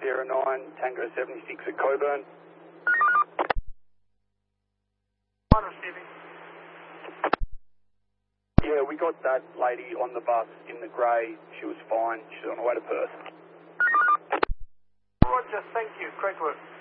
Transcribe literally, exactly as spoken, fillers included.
zero nine, Tango seventy-six at Coburn. One receiving. Yeah, we got that lady on the bus in the grey. She was fine. She's on her way to Perth. Roger, thank you. Great work.